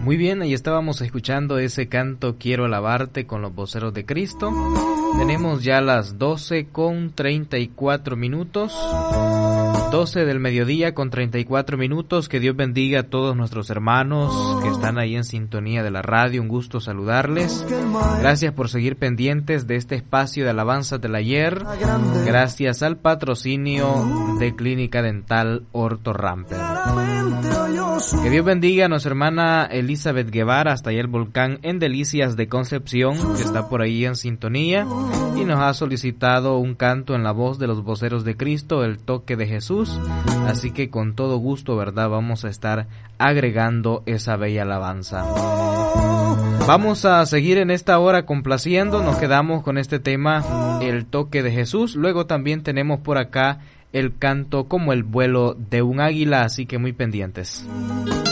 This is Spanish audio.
Muy bien, ahí estábamos escuchando ese canto Quiero alabarte con los voceros de Cristo. Tenemos ya las 12:34. 12 del mediodía con 34 minutos. Que Dios bendiga a todos nuestros hermanos que están ahí en sintonía de la radio. Un gusto saludarles. Gracias por seguir pendientes de este espacio de alabanza del ayer. Gracias al patrocinio de Clínica Dental Orto Rampel. Que Dios bendiga a nuestra hermana Elizabeth Guevara hasta allá el volcán en Delicias de Concepción, que está por ahí en sintonía y nos ha solicitado un canto en la voz de los voceros de Cristo, el toque de Jesús. Así que con todo gusto, ¿verdad? Vamos a estar agregando esa bella alabanza. Vamos a seguir en esta hora complaciendo. Nos quedamos con este tema, el toque de Jesús. Luego también tenemos por acá el canto como el vuelo de un águila, así que muy pendientes.